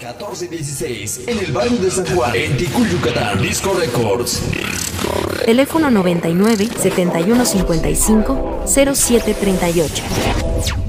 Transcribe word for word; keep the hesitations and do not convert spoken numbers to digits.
catorce dieciséis, en el barrio de San Juan, en Ticul, Yucatán. Disco Records. Teléfono noventa y nueve, setenta y uno cincuenta y cinco, cero siete treinta y ocho.